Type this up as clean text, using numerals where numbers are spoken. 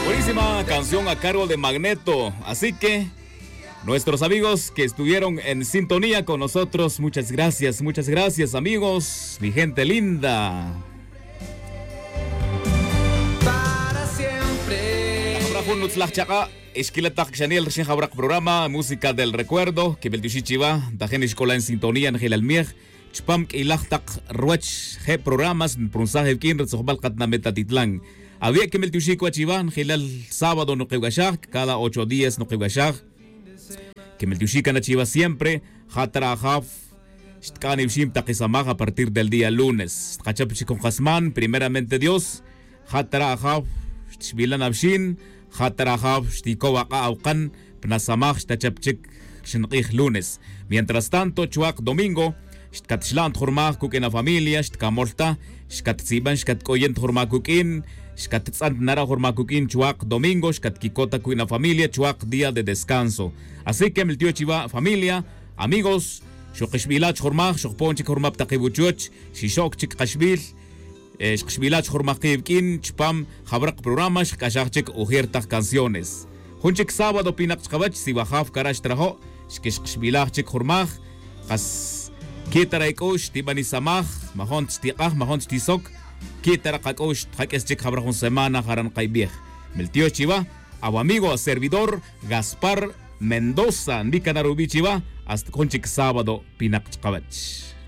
Buenísima canción a cargo de Magneto. Así que nuestros amigos que estuvieron en sintonía con nosotros, muchas gracias amigos, mi gente linda. Para siempre. Programa Música del Recuerdo, que Beltushichiva, Tajen Escola en sintonía en Gilalmier, Chpam Ilachtak Ruach, G programas, Prunsaje Kin, Retzobal Katnametatitlan. Había que Meltushico Chivan, Gilal sábado no Kewashak, cada 8 días no Kewashak. Que Meltushica Nachiva siempre, Hatra Haf, Shtkanibshim Takisamaj a partir del día lunes. Hachapchikon Hasman, primeramente Dios, Hatra Haf, Shbilan Abshin, Hatra Haf, Shtikowa Aukan, Pnasamaj, Tachapchik, Shinqih lunes. Mientras tanto, Chuak domingo, Shtkatshlan Turmah Kukin a familia, Shtkamolta, Shkatsiban, Shkatkoyen Turmah Kukin. Shkatzant nara Hormakukin Chuak domingo, Shkatkikota Kuina familia, Chuak día de descanso. Así que el tío Chiva, familia, amigos, Shokishbilach Hormach, Shokponchik Hormap Takibuchuch, Shishok Chik Kashbil, Shkishbilach Hormakivkin, Chpam, Habrak programas, Kashachik Ujiertak canciones. Hunchik sábado Pinak Chavach, Sibahaf Karash Trajo, Shkishbilach Chik Hormach, Kas Kitaraikosh, Tibani Samach, Mahon Stiach, Mahon Stisok. Kitara Kakosh, Hakestik Habrahun Semana, Haran Kaibir. Meltio Chiva, a amigo, servidor, Gaspar Mendoza, Nikanarubi Chiva, hasta Conchik sábado, Pinak Chavach.